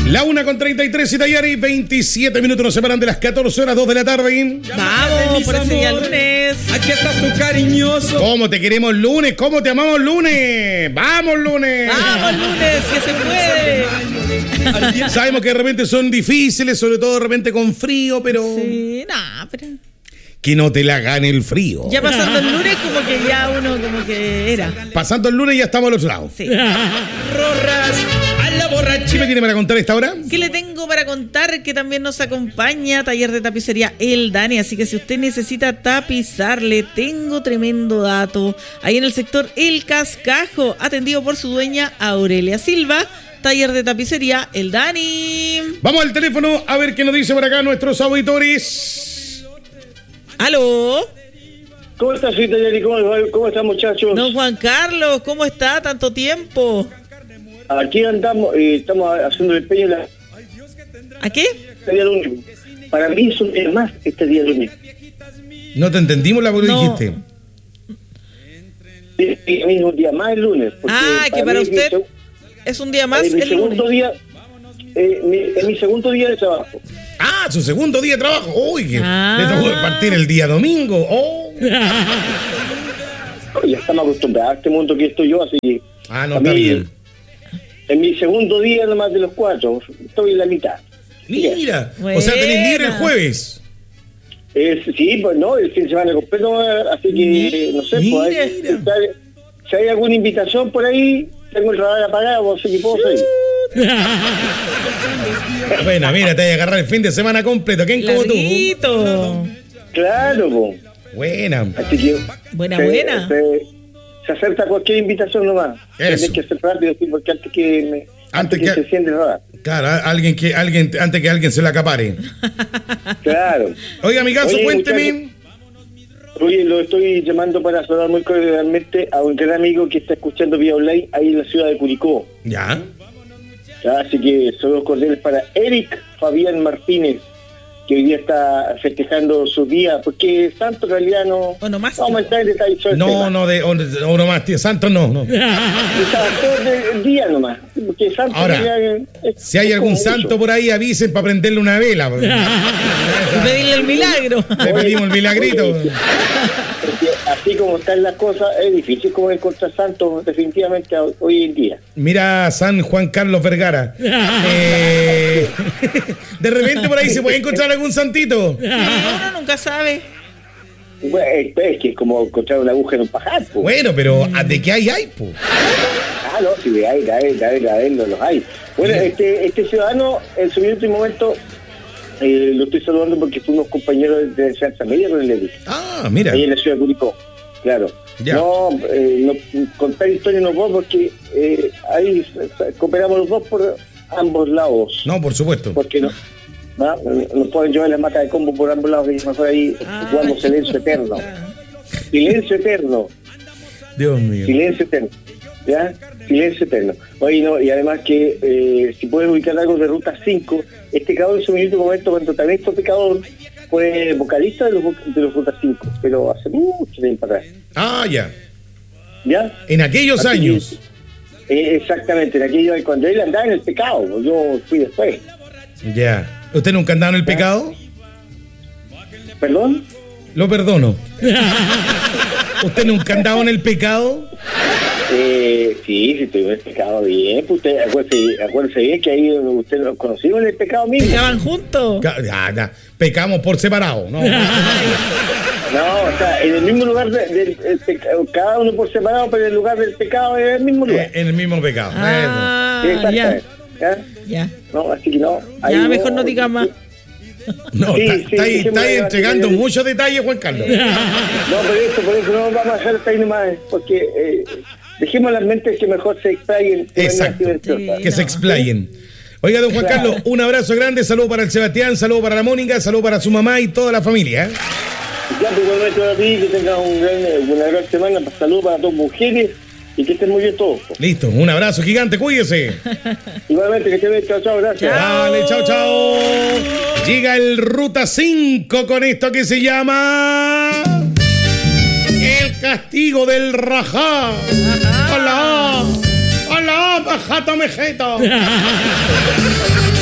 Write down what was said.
La 1:33 y Tayari, 27 minutos nos separan de las 14 horas, 2 de la tarde. Vamos, por ese día lunes. Aquí está su cariñoso. ¿Cómo te queremos lunes? ¿Cómo te amamos lunes? ¡Vamos lunes! Vamos lunes, que se puede. Sabemos que de repente son difíciles, sobre todo de repente con frío, pero... Sí, nada, pero... Que no te la gane el frío. Ya pasando el lunes, como que ya uno como que era. Pasando el lunes ya estamos al otro lado. Sí. Rorras a la borracha. ¿Qué me tiene para contar a esta hora? ¿Qué le tengo para contar? Que también nos acompaña Taller de Tapicería El Dani. Así que si usted necesita tapizar, le tengo tremendo dato. Ahí en el sector El Cascajo, atendido por su dueña Aurelia Silva. Taller de Tapicería El Dani. Vamos al teléfono a ver qué nos dice por acá nuestros auditores. ¿Aló? ¿Cómo estás, Tayari? ¿Cómo están, muchachos? Don Juan Carlos, ¿cómo está? ¿Tanto tiempo? Aquí andamos, estamos haciendo el empeño ¿A qué? este día lunes. Para mí es un día más este día lunes. No te entendimos la que No. dijiste. Es un día más el lunes. porque Que para mí es usted es un día más mi el segundo lunes. día, es mi segundo día de trabajo. Ah, su segundo día de trabajo. Uy, que Ah. le tocó partir el día domingo. Oh. Ya estamos acostumbrados a este mundo que estoy yo, así que... Ah, no, a está mí, bien. En mi segundo día nomás de los 4, estoy en la mitad. Mira, Buena. o sea, tenés libre el jueves. Sí, pues no, el fin de semana completo, así que no sé, pues Mira. si hay alguna invitación por ahí, tengo el radar apagado, así que puedo salir. Bueno, mira, te voy a agarrar el fin de semana completo. ¿Quién como tú? Larguito. Claro, pues. Buena. Así que Buena. se acepta cualquier invitación nomás. Eso. Tienes que ser rápido, sí, porque antes que Antes que- se siente radar. Claro, antes que alguien se la acapare. Claro. Oiga, amigazo, Oye, cuénteme. Oye, lo estoy llamando para saludar muy cordialmente a un gran amigo que está escuchando vía online ahí en la ciudad de Curicó. Ya. Ya, así que saludos cordiales para Eric Fabián Martínez, que hoy día está festejando su día, porque Santo en realidad no... Onomástico. Vamos a entrar en detalle sobre el No, tema. no, o nomás, tío, santo no, no. Santo el día nomás, porque Santo Ahora, en realidad Si hay es algún como santo mucho. por ahí, avisen para prenderle una vela. Y pedirle el milagro. Le pedimos el milagrito. Porque así como están las cosas, es difícil como encontrar santos definitivamente hoy en día. Mira, San Juan Carlos Vergara. De repente por ahí se puede encontrar algún santito. Uno nunca sabe. Bueno, es que es como encontrar una aguja en un pajar, pues. Bueno, pero ¿de qué hay, po? Ah, no, sí, de ahí, los hay. Bueno, este ciudadano, en su minuto y momento, lo estoy saludando porque fuimos compañeros de enseñanza media con el Eric, Ah, mira. ahí en la ciudad de Curicó, claro. Ya. No, contar historias no puedo porque ahí cooperamos los dos por ambos lados, No, por supuesto. porque no nos pueden llevar las matas de combo por ambos lados, y mejor ahí jugando silencio eterno. Silencio eterno. Dios mío. Silencio eterno, ¿ya? Silencio eterno. Oye, no, y además que si puedes ubicar algo de Ruta 5, este cabrón en su minuto momento, cuando también fue pecador, fue vocalista de los Ruta 5, pero hace mucho tiempo atrás, Ah, ya. ¿ya? En aquellos Así que, años. exactamente, en aquello, cuando él andaba en el pecado, pues yo fui después. Ya. ¿Usted nunca andaba en el pecado? ¿Perdón? Lo perdono. ¿Usted nunca andaba en el pecado? Sí, estoy en el pecado bien, pues usted, acuérdese bien que ahí usted nos conocimos en el pecado mismo. Estaban juntos. Ya. Pecamos por separado, ¿no? No, o sea, en el mismo lugar cada uno por separado, pero en el lugar del pecado es el mismo lugar. En el mismo pecado. Ah, ya. Exactamente. ¿Ya? Ya. No, así que no. ahí Ya, mejor no diga más. No, Sí, está sí, ahí sí, entregando sí. muchos detalles, Juan Carlos. No, por eso no vamos a hacer hasta ahí nomás, porque dejemos las mentes que mejor se explayen. Exacto. Sí. Que se explayen. Oiga, don Juan Claro. Carlos, un abrazo grande, saludo para el Sebastián, saludo para la Mónica, saludo para su mamá y toda la familia. Ya, pues igualmente a ti, que tengas una gran semana. Saludos para tus mujeres y que estén muy bien todos. Listo, un abrazo gigante, cuídese. Igualmente, que estén bien, chao, gracias. Dale, chao, chao. Llega el Ruta 5 con esto que se llama El Castigo del Rajá. Hola, hola, bajata mejeta.